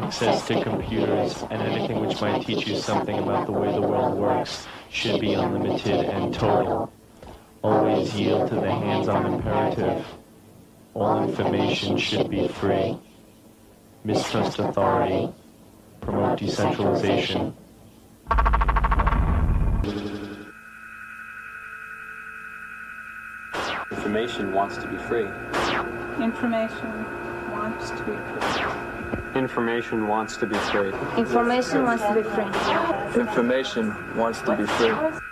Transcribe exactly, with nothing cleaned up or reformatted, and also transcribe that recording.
Access to computers and anything which might teach you something about the way the world works should be unlimited and total. Always yield to the hands-on imperative. All information should be free. Mistrust authority. Promote decentralization. Information wants to be free. Information wants to be free. Information wants to be free. Information wants to be free. Information wants to be free.